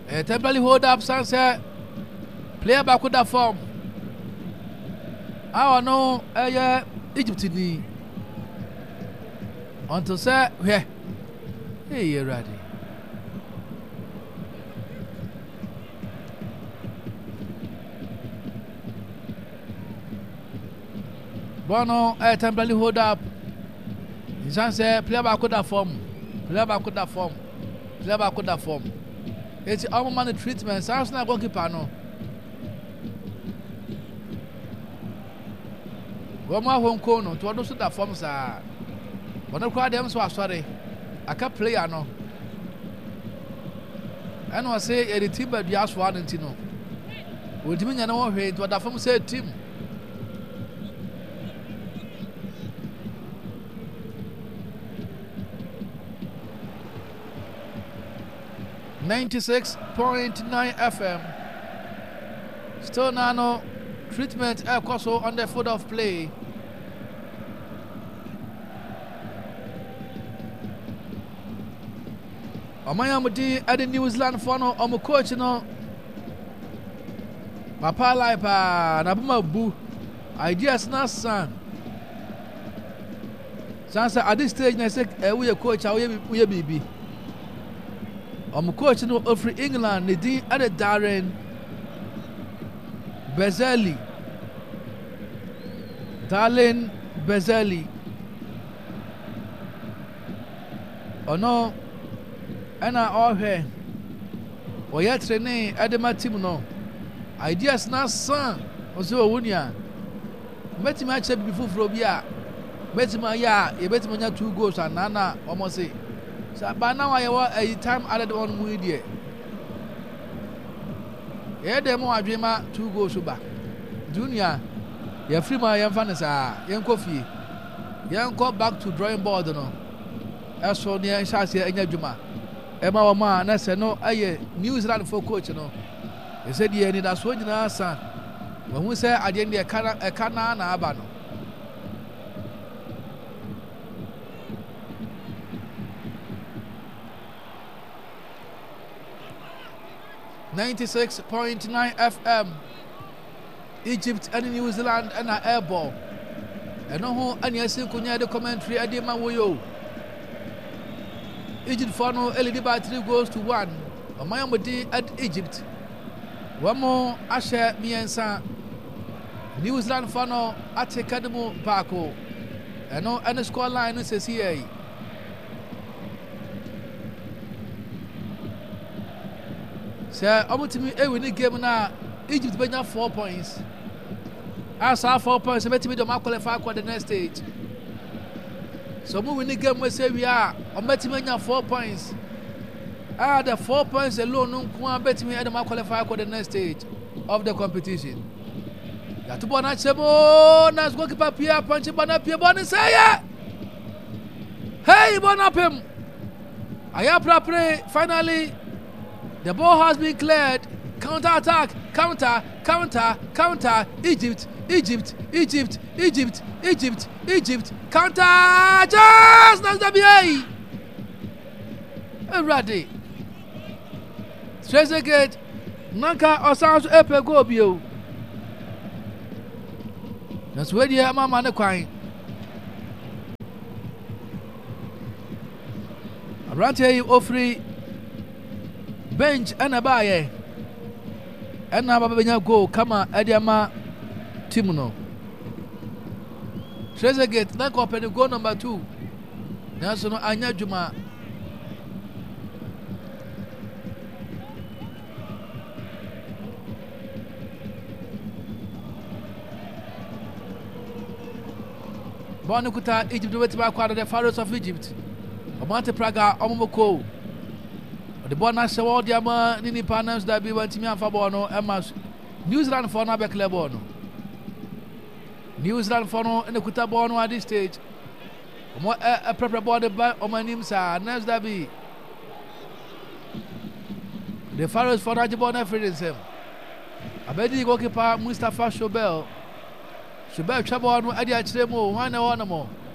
temporarily hold up sunset. Player back with that form. I know Egypt ni. Until say hey you ready. Bono temporarily hold up. Sunset player back with that form. Player back with that form. Player back with that form. It's our money treatment. Sounds like goalkeeper no. Wama home kono to do so that form sir. Bono kwa dem so asore. Aka player no. And I say the team but just one ntino. We team nya na wo hwe to that form say team. .9 FM. Still nano treatment air coso on the foot of play. Omayamudi at the New Zealand for no coach no. Papa Laipa Nabuma Bu ideas na son. Sansa at this stage I say we a coach we a baby. Coach no of England Nidi at the Darren Bezzelli. Darlene Bezzelli. Oh no, and I all here. Or yet training at the team no. Ideas na son. Also wunya. Met my check before Frobia. Met my you bet me 2 goals and Nana almost say. So by now I want a time added on with you. Yeah, the more I dream 2 goals back. Junior, you're free my young fans, young coffee. Young go back to drawing board, no. As for near Shassia and Yajuma. Emma Oma, and I said, no, I New Zealand for coach, no. They said, yeah, need a swing in our son. When we say I didn't a canna abano. .9 FM. Egypt and New Zealand and an air ball. And no and yes, the commentary I did my way. Egypt for no LED by 3 goals to 1. Omayamudi at Egypt. One more Asher Miensa. New Zealand for no at Academy Parko. And no and the score line is here. Sir, I'm to me a winning game now. Egypt been 4 points. As our 4 points, I bet me the mark qualify for the next stage. So we win the game we say we are. I bet me 4 points. The 4 points alone, no bet me the mark qualify for the next stage of the competition. Ya to bona chebo, nas goalkeeper Pierre punch bona Pierre bona say hey bona pem. Ayapra pray finally. The ball has been cleared. Counter attack. Counter. Egypt. Counter. Just Nazdabiei. Ready. Trezeguet. Nanka Osansu Epe Gobio. That's where the Mama Nequine. Around here you offer bench and a buyer. And now Babanya go, come on, Adiama Timuno. Trezeguet, Nanko open goal number 2. National Anya Juma. Bonukuta, Egypt, the way to acquire the Pharaohs of Egypt. Amante Praga, Omoko. The bonus show the ama nini partners that be want me and Fabono, Emma New Zealand for Nabe Clebono. New Zealand for no in the Kutabono at this stage. A proper body by my name, sir, Nes that be the Pharaohs for Najibon Friends him. I bet you goalkeeper Mustafa Shobel. Shobel Chabon, Adia Chemo, one more.